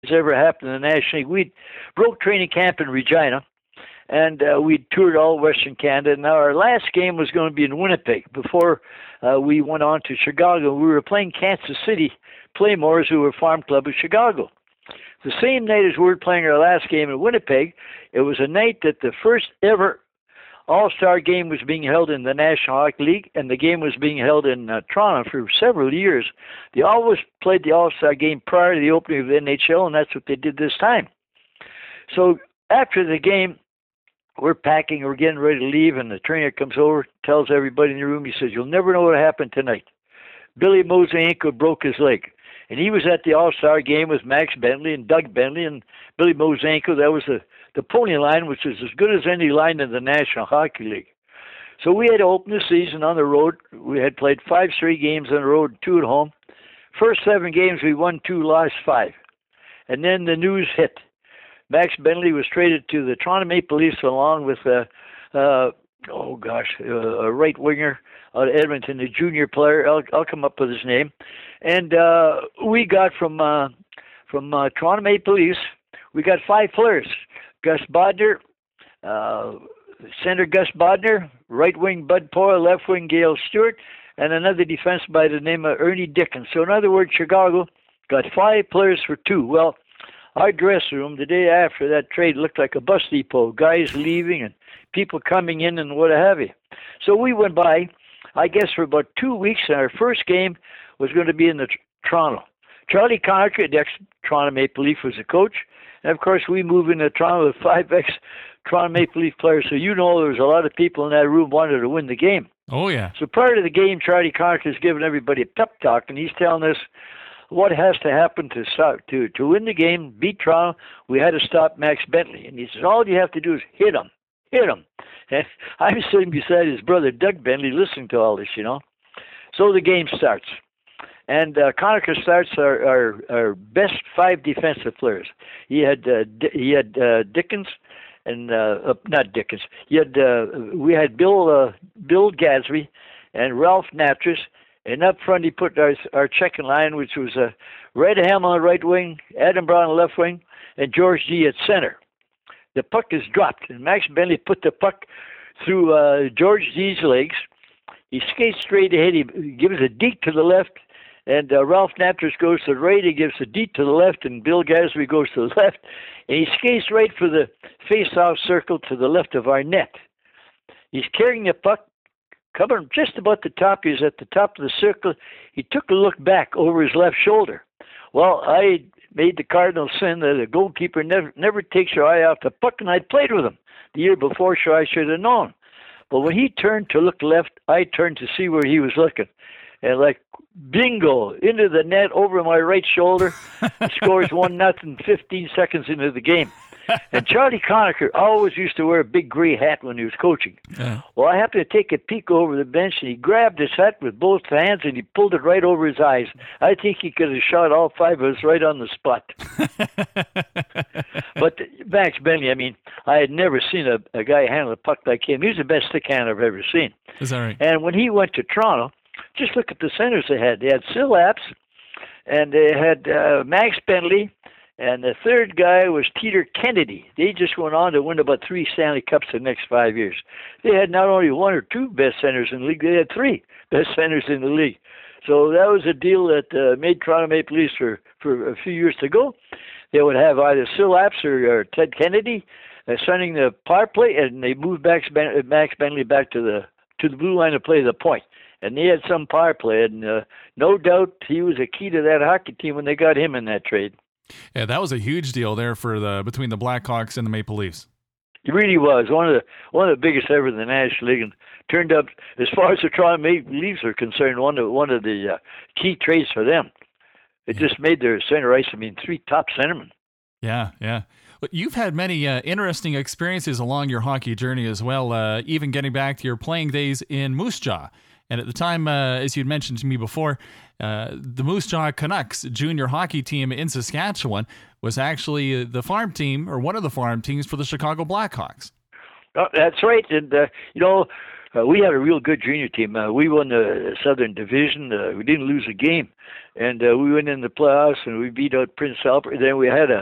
ever happened in the National League. We broke training camp in Regina, and we toured all Western Canada. Now, our last game was going to be in Winnipeg before we went on to Chicago. We were playing Kansas City Playmores, who were farm club of Chicago. The same night as we were playing our last game in Winnipeg, it was a night that the first ever All-Star game was being held in the National Hockey League, and the game was being held in Toronto for several years. They always played the All-Star game prior to the opening of the NHL, and that's what they did this time. So after the game, we're packing, we're getting ready to leave, and the trainer comes over, tells everybody in the room, he says, "You'll never know what happened tonight. Billy Mosenko broke his leg." And he was at the All-Star game with Max Bentley and Doug Bentley and Billy Mosenko. That was the pony line, which is as good as any line in the National Hockey League. So we had to open the season on the road. We had played 5 straight games on the road, 2 at home. First 7 games, we won 2, lost 5. And then the news hit. Max Bentley was traded to the Toronto Maple Leafs along with a right winger out of Edmonton, a junior player. I'll come up with his name. And we got from Toronto Maple Leafs, we got 5 players. Gus Bodner, center Gus Bodner, right wing Bud Poyle, left wing Gail Stewart, and another defense by the name of Ernie Dickens. So in other words, Chicago got 5 players for 2. Well, our dressing room the day after that trade looked like a bus depot, guys leaving and people coming in and what have you. So we went by, I guess, for about 2 weeks, and our first game was going to be in Toronto. Charlie Conacher, the ex-Toronto Maple Leaf, was the coach. And, of course, we moved into Toronto with 5 ex-Toronto Maple Leaf players. So there was a lot of people in that room wanted to win the game. Oh, yeah. So prior to the game, Charlie Conacher is giving everybody a pep talk, and he's telling us what has to happen to win the game, beat Toronto. We had to stop Max Bentley. And he says, all you have to do is hit him. Hit him. And I'm sitting beside his brother, Doug Bentley, listening to all this, So the game starts. And Conacher starts our best 5 defensive players. He had Dickens, and not Dickens. We had Bill Gadsby and Ralph Natras, and up front he put our checking line, which was Red Ham on the right wing, Adam Brown on the left wing, and George G at center. The puck is dropped, and Max Bentley put the puck through George G's legs. He skates straight ahead. He gives a deke to the left. And Ralph Natras goes to the right. He gives a deep to the left, and Bill Gadsby goes to the left. And he skates right for the face-off circle to the left of our net. He's carrying the puck, coming just about the top. He's at the top of the circle. He took a look back over his left shoulder. Well, I made the cardinal sin that a goalkeeper never takes your eye off the puck, and I played with him the year before, so I should have known. But when he turned to look left, I turned to see where he was looking. And bingo, into the net over my right shoulder, scores 1-0 15 seconds into the game. And Charlie Conacher always used to wear a big gray hat when he was coaching. Yeah. Well, I happened to take a peek over the bench, and he grabbed his hat with both hands, and he pulled it right over his eyes. I think he could have shot all 5 of us right on the spot. But Max Bentley, I had never seen a guy handle a puck like him. He was the best stick hand I've ever seen. Is that right? And when he went to Toronto, just look at the centers they had. They had Syl Apps, and they had Max Bentley, and the third guy was Peter Kennedy. They just went on to win about 3 Stanley Cups the next 5 years. They had not only 1 or 2 best centers in the league, they had 3 best centers in the league. So that was a deal that made Toronto Maple Leafs for a few years to go. They would have either Syl Apps or Ted Kennedy sending the power play, and they moved Max Bentley back to the blue line to play the point. And they had some power play, and no doubt he was a key to that hockey team when they got him in that trade. Yeah, that was a huge deal there between the Blackhawks and the Maple Leafs. It really was one of the biggest ever in the National League, and turned out, as far as the Toronto Maple Leafs are concerned, one of the key trades for them. It just made their center ice. 3 top centermen. Yeah. But you've had many interesting experiences along your hockey journey as well. Even getting back to your playing days in Moose Jaw. And at the time, as you'd mentioned to me before, the Moose Jaw Canucks junior hockey team in Saskatchewan was actually the farm team, or one of the farm teams for the Chicago Blackhawks. Oh, that's right. And, We had a real good junior team. We won the Southern Division. We didn't lose a game, and we went in the playoffs and we beat out Prince Albert. Then we had a